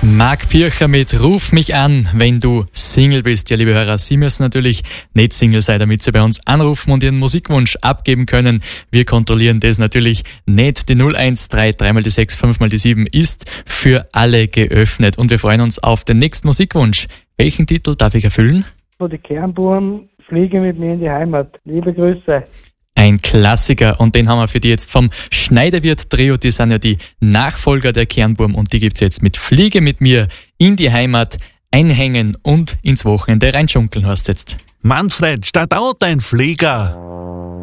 Marc Pircher mit Ruf mich an, wenn du Single bist. Ja, liebe Hörer, Sie müssen natürlich nicht Single sein, damit Sie bei uns anrufen und Ihren Musikwunsch abgeben können. Wir kontrollieren das natürlich nicht. Die 0133 3 die 6 5 die 7 ist für alle geöffnet. Und wir freuen uns auf den nächsten Musikwunsch. Welchen Titel darf ich erfüllen? Von den Kernbuben, Fliege mit mir in die Heimat. Liebe Grüße. Ein Klassiker, und den haben wir für die jetzt vom Schneiderwirt Trio. Die sind ja die Nachfolger der Kernburm, und die gibt's jetzt mit Fliege mit mir in die Heimat, einhängen und ins Wochenende reinschunkeln, heißt jetzt. Manfred, start out dein Flieger!